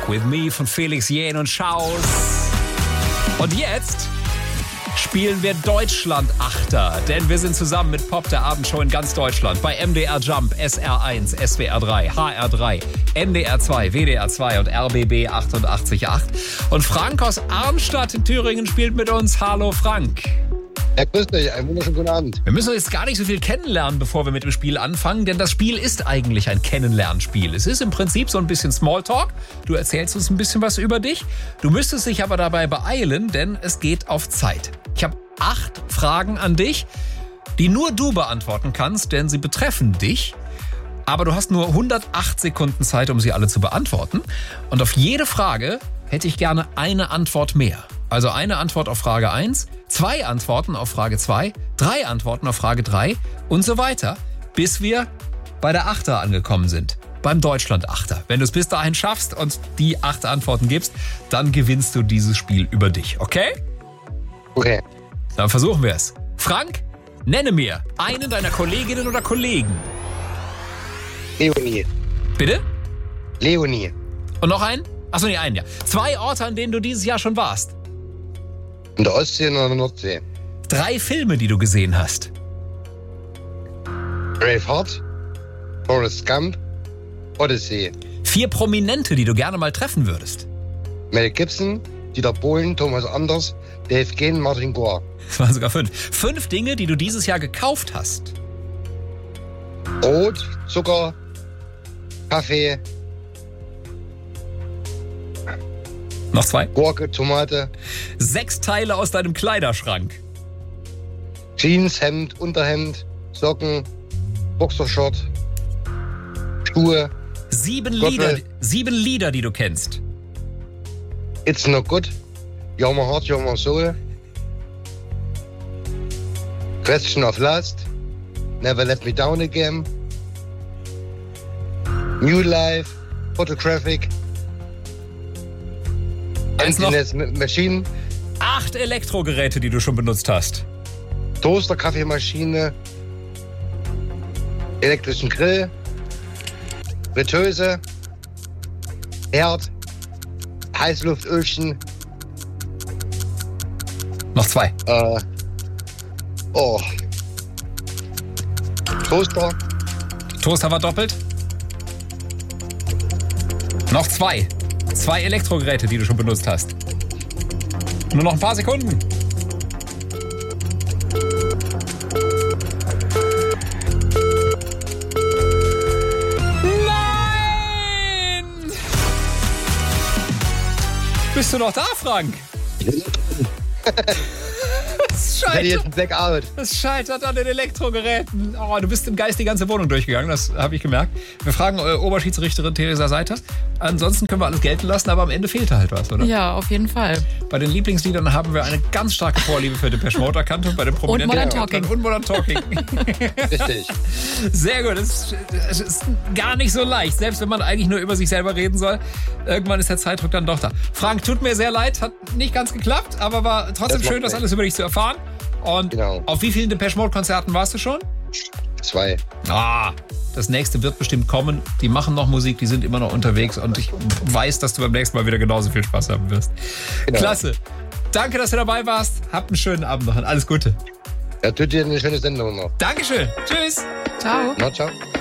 With Me von Felix Jähn und Schaus. Und jetzt spielen wir Deutschland-Achter, denn wir sind zusammen mit Pop der Abendshow in ganz Deutschland bei MDR Jump, SR1, SWR3, HR3, NDR 2, WDR 2 und RBB 88.8. Und Frank aus Arnstadt in Thüringen spielt mit uns. Hallo Frank. Ja, grüß dich, einen wunderschönen guten Abend. Wir müssen jetzt gar nicht so viel kennenlernen, bevor wir mit dem Spiel anfangen, denn das Spiel ist eigentlich ein Kennenlernspiel. Es ist im Prinzip so ein bisschen Smalltalk. Du erzählst uns ein bisschen was über dich. Du müsstest dich aber dabei beeilen, denn es geht auf Zeit. Ich habe 8 Fragen an dich, die nur du beantworten kannst, denn sie betreffen dich. Aber du hast nur 108 Sekunden Zeit, um sie alle zu beantworten. Und auf jede Frage hätte ich gerne eine Antwort mehr. Also eine Antwort auf Frage 1, 2 Antworten auf Frage 2, 3 Antworten auf Frage 3 und so weiter, bis wir bei der Achter angekommen sind. Beim Deutschland-Achter. Wenn du es bis dahin schaffst und die 8 Antworten gibst, dann gewinnst du dieses Spiel über dich, okay? Okay. Dann versuchen wir es. Frank, nenne mir einen deiner Kolleginnen oder Kollegen. Leonie. Bitte? Leonie. Und noch einen? Achso, nee, einen, ja. 2 Orte, an denen du dieses Jahr schon warst. In der Ostsee und in der Nordsee. 3 Filme, die du gesehen hast. Braveheart, Forrest Gump, Odyssey. 4 Prominente, die du gerne mal treffen würdest. Mel Gibson, Dieter Bohlen, Thomas Anders, Dave Gehn, Martin Gore. Das waren sogar 5. 5 Dinge, die du dieses Jahr gekauft hast. Brot, Zucker, Kaffee, Noch 2. Gurke, Tomate, 6 Teile aus deinem Kleiderschrank. Jeans, Hemd, Unterhemd, Socken, Boxershort, Schuhe, 7 Gürtel. Lieder, die du kennst. It's No Good, You're My Heart, You're My Soul, Question of Lust, Never Let Me Down Again, New Life, Photographic, Eins noch. Emptiness Machine, 8 Elektrogeräte, die du schon benutzt hast. Toaster, Kaffeemaschine, elektrischen Grill, Fritteuse, Herd, Heißluftöfen, Noch 2. Toaster, Toaster war doppelt. Noch 2. 2 Elektrogeräte, die du schon benutzt hast. Nur noch ein paar Sekunden. Nein! Bist du noch da, Frank? ich hätte jetzt ein Blackout. Das scheitert an den Elektrogeräten. Oh, du bist im Geist die ganze Wohnung durchgegangen, das habe ich gemerkt. Wir fragen Oberschiedsrichterin Theresa Seiters. Ansonsten können wir alles gelten lassen, aber am Ende fehlt halt was, oder? Ja, auf jeden Fall. Bei den Lieblingsliedern haben wir eine ganz starke Vorliebe für Depeche Mode erkannt und bei den Prominenten Modern Talking. Und Modern Talking. Richtig. Sehr gut. Es ist gar nicht so leicht, selbst wenn man eigentlich nur über sich selber reden soll. Irgendwann ist der Zeitdruck dann doch da. Frank, tut mir sehr leid, hat nicht ganz geklappt, aber war trotzdem schön, das alles über dich zu erfahren. Und Genau. auf wie vielen Depeche Mode Konzerten warst du schon? 2. Das nächste wird bestimmt kommen. Die machen noch Musik, die sind immer noch unterwegs und ich weiß, dass du beim nächsten Mal wieder genauso viel Spaß haben wirst. Genau. Klasse. Danke, dass du dabei warst. Habt einen schönen Abend noch und alles Gute. Ja, tut dir eine schöne Sendung noch. Dankeschön. Tschüss. Ciao. Na, ciao.